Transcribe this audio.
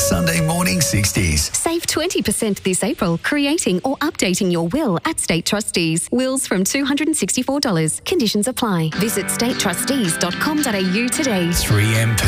Sunday morning 60s. Save 20% this April creating or updating your will at State Trustees. Wills from $264. Conditions apply. Visit statetrustees.com.au today. 3MP.